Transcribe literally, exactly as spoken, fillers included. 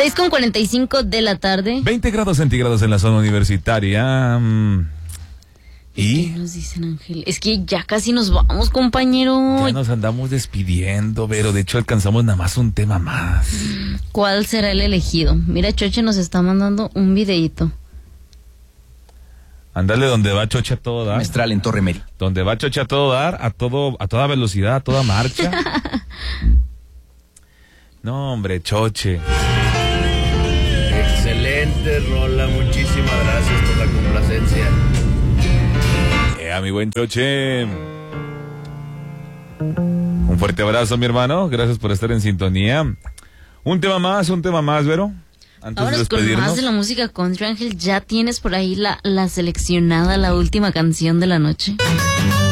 seis con cuarenta y cinco de la tarde. veinte grados centígrados en la zona universitaria. ¿Y? ¿Qué nos dicen, Ángel? Es que ya casi nos vamos, compañero. Ya nos andamos despidiendo, pero de hecho alcanzamos nada más un tema más. ¿Cuál será el elegido? Mira, Choche nos está mandando un videíto. Ándale, donde va Choche a todo dar. Mestral en Torre Meri. Donde va Choche a todo dar, a todo, a toda velocidad, a toda marcha. No, hombre, Choche. Excelente rola, muchísimas gracias por la complacencia. Eh, a mi buen Choche. Un fuerte abrazo, mi hermano. Gracias por estar en sintonía. Un tema más, un tema más, Vero. Antes Ahora de es con despedirnos. más de la música country, Ángel. Ya tienes por ahí la, la seleccionada, la última canción de la noche.